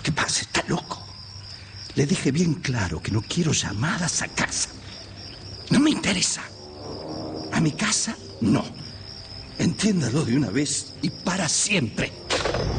¿Qué pasa? ¿Está loco? Le dije bien claro que no quiero llamadas a casa. No me interesa. A mi casa, no. Entiéndalo de una vez y para siempre.